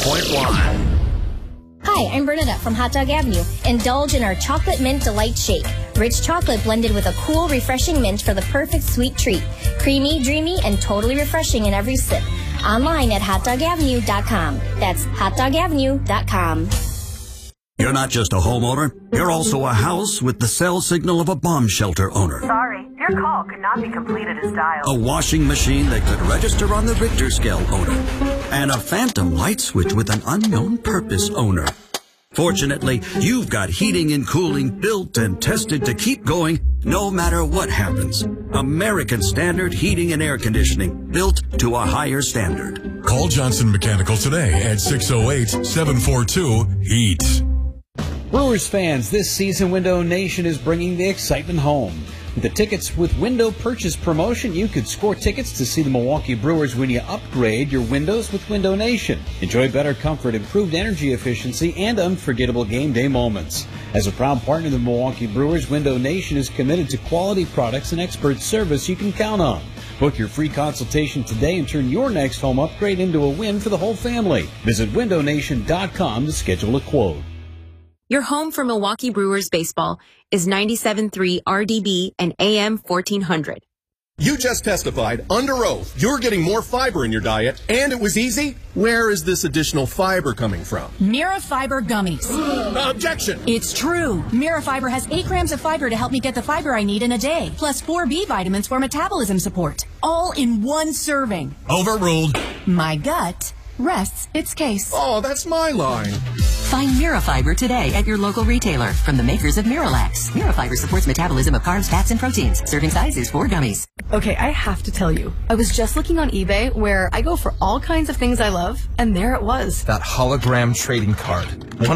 104.1. Hi, I'm Bernadette from Hot Dog Avenue. Indulge in our Chocolate Mint Delight Shake. Rich chocolate blended with a cool, refreshing mint for the perfect sweet treat. Creamy, dreamy, and totally refreshing in every sip. Online at hotdogavenue.com. That's hotdogavenue.com. You're not just a homeowner, you're also a house with the cell signal of a bomb shelter owner. Sorry, your call could not be completed as dialed. A washing machine that could register on the Richter scale owner. And a phantom light switch with an unknown purpose owner. Fortunately, you've got heating and cooling built and tested to keep going no matter what happens. American Standard Heating and Air Conditioning, built to a higher standard. Call Johnson Mechanical today at 608-742-HEAT. Brewers fans, this season Window Nation is bringing the excitement home. With the Tickets with Window purchase promotion, you could score tickets to see the Milwaukee Brewers when you upgrade your windows with Window Nation. Enjoy better comfort, improved energy efficiency, and unforgettable game day moments. As a proud partner of the Milwaukee Brewers, Window Nation is committed to quality products and expert service you can count on. Book your free consultation today and turn your next home upgrade into a win for the whole family. Visit windownation.com to schedule a quote. Your home for Milwaukee Brewers baseball is 97.3 RDB and AM 1400. You just testified under oath you're getting more fiber in your diet, and it was easy? Where is this additional fiber coming from? Mirafiber gummies. Objection! It's true. Mirafiber has 8 grams of fiber to help me get the fiber I need in a day, plus 4 B vitamins for metabolism support. All in one serving. Overruled. My gut rests its case. Oh, that's my line. Find Mirafiber today at your local retailer from the makers of Miralax. Mirafiber supports metabolism of carbs, fats, and proteins. Serving size is 4 gummies. Okay, I have to tell you, I was just looking on eBay where I go for all kinds of things I love, and there it was. That hologram trading card.